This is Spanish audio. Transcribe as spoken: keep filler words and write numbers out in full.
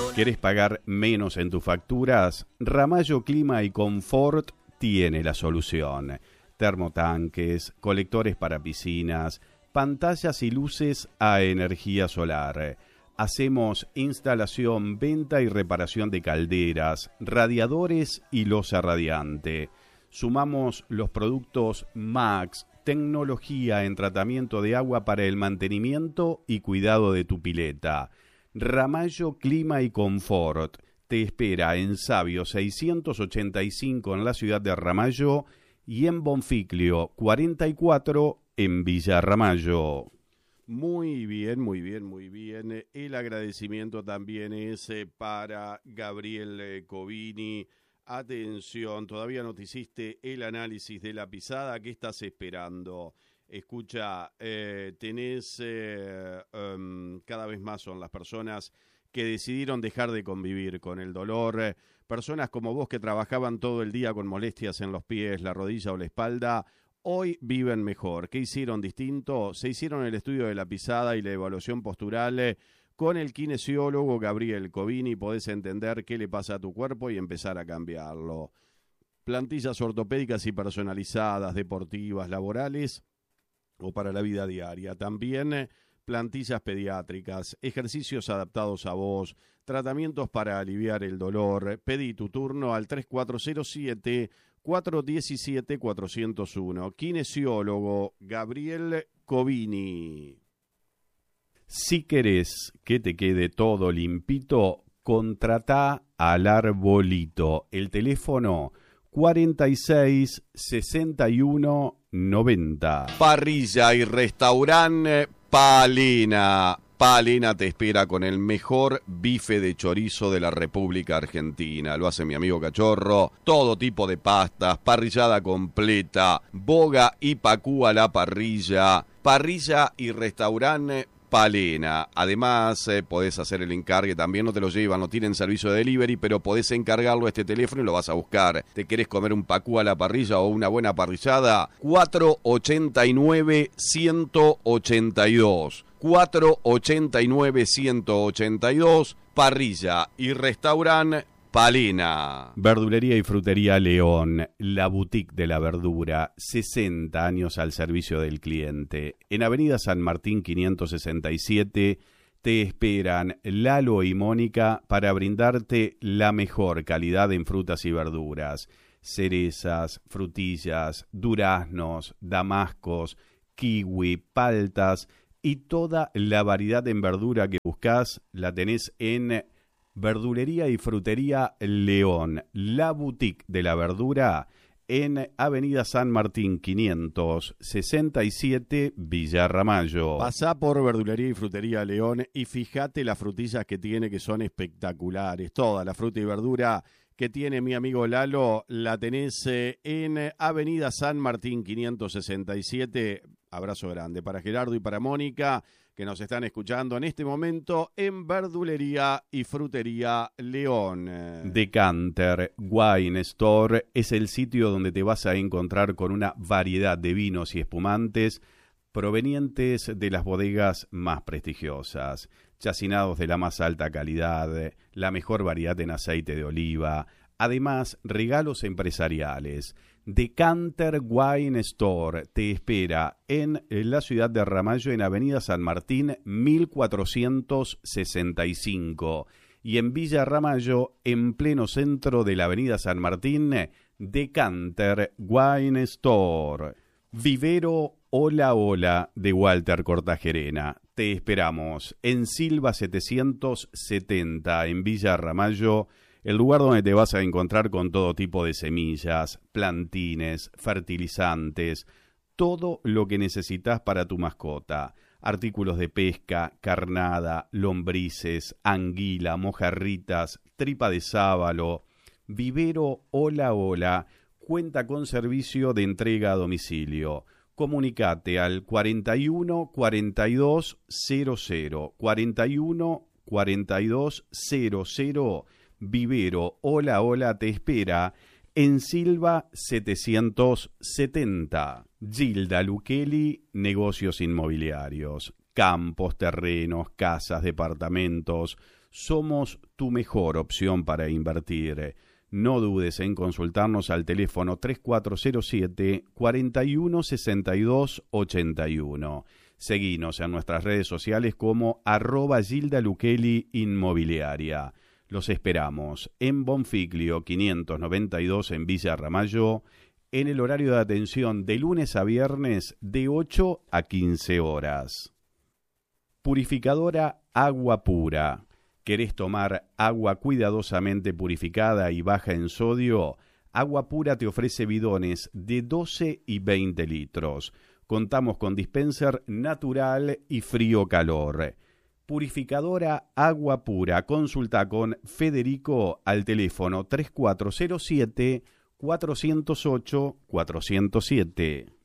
¿Querés pagar menos en tus facturas? Ramallo Clima y Confort tiene la solución. Termotanques, colectores para piscinas, pantallas y luces a energía solar. Hacemos instalación, venta y reparación de calderas, radiadores y losa radiante. Sumamos los productos Max, tecnología en tratamiento de agua para el mantenimiento y cuidado de tu pileta. Ramallo Clima y Confort te espera en Sabio seiscientos ochenta y cinco en la ciudad de Ramallo y en Bonficlio cuarenta y cuatro en Villa Ramallo. Muy bien, muy bien, muy bien. El agradecimiento también es para Gabriel Covini. Atención, todavía no te hiciste el análisis de la pisada. ¿Qué estás esperando? Escucha, eh, tenés, eh, um, cada vez más son las personas que decidieron dejar de convivir con el dolor. Eh, personas como vos que trabajaban todo el día con molestias en los pies, la rodilla o la espalda, hoy viven mejor. ¿Qué hicieron distinto? Se hicieron el estudio de la pisada y la evaluación postural eh, con el kinesiólogo Gabriel Covini. Podés entender qué le pasa a tu cuerpo y empezar a cambiarlo. Plantillas ortopédicas y personalizadas, deportivas, laborales o para la vida diaria. También eh, plantillas pediátricas, ejercicios adaptados a vos, tratamientos para aliviar el dolor. Pedí tu turno al tres cuatro cero siete, cuatro uno siete, cuatro cero uno. Kinesiólogo Gabriel Covini. Si querés que te quede todo limpito, contratá al Arbolito. El teléfono cuarenta y seis, sesenta y uno, noventa. Parrilla y restaurante Palena. Palena te espera con el mejor bife de chorizo de la República Argentina. Lo hace mi amigo Cachorro. Todo tipo de pastas, parrillada completa, boga y pacú a la parrilla. Parrilla y restaurante Palena. Además, eh, podés hacer el encargue, también no te lo llevan, no tienen servicio de delivery, pero podés encargarlo a este teléfono y lo vas a buscar. ¿Te querés comer un pacú a la parrilla o una buena parrillada? cuatro ochenta y nueve, ciento ochenta y dos. cuatro ochenta y nueve, ciento ochenta y dos. Parrilla y restaurante Palena. Verdulería y frutería León, la boutique de la verdura, sesenta años al servicio del cliente. En Avenida San Martín quinientos sesenta y siete te esperan Lalo y Mónica para brindarte la mejor calidad en frutas y verduras. Cerezas, frutillas, duraznos, damascos, kiwi, paltas y toda la variedad en verdura que buscas la tenés en Verdulería y Frutería León, la boutique de la verdura en Avenida San Martín quinientos sesenta y siete, Villa Ramallo. Pasá por Verdulería y Frutería León y fíjate las frutillas que tiene, que son espectaculares. Toda la fruta y verdura que tiene mi amigo Lalo la tenés en Avenida San Martín quinientos sesenta y siete. Abrazo grande para Gerardo y para Mónica, que nos están escuchando en este momento en Verdulería y Frutería León. Decanter Wine Store es el sitio donde te vas a encontrar con una variedad de vinos y espumantes provenientes de las bodegas más prestigiosas, chacinados de la más alta calidad, la mejor variedad en aceite de oliva, además regalos empresariales. Decanter Wine Store te espera en la ciudad de Ramallo en Avenida San Martín mil cuatrocientos sesenta y cinco y en Villa Ramallo en pleno centro de la Avenida San Martín. Decanter Wine Store. Vivero Hola Hola de Walter Cortajerena. Te esperamos en Silva setecientos setenta en Villa Ramallo, el lugar donde te vas a encontrar con todo tipo de semillas, plantines, fertilizantes, todo lo que necesitas para tu mascota. Artículos de pesca, carnada, lombrices, anguila, mojarritas, tripa de sábalo. Vivero Hola Hola cuenta con servicio de entrega a domicilio. Comunicate al cuarenta y uno, cuarenta y dos, cero cero, cuarenta y uno, cuarenta y dos, cero cero. Vivero Hola Hola te espera en Silva setecientos setenta. Gilda Luqueli, Negocios Inmobiliarios. campos, terrenos, casas, departamentos. Somos tu mejor opción para invertir. No dudes en consultarnos al teléfono tres cuatro cero siete, cuatro uno seis dos ocho uno. Seguinos en nuestras redes sociales como arroba Gilda Luqueli Inmobiliaria. Los esperamos en Bonfiglio quinientos noventa y dos en Villa Ramallo, en el horario de atención de lunes a viernes de ocho a quince horas. Purificadora Agua Pura. ¿Querés tomar agua cuidadosamente purificada y baja en sodio? Agua Pura te ofrece bidones de doce y veinte litros. Contamos con dispenser natural y frío-calor. Purificadora Agua Pura. Consulta con Federico al teléfono tres cuatro cero siete, cuatro cero ocho, cuatro cero siete.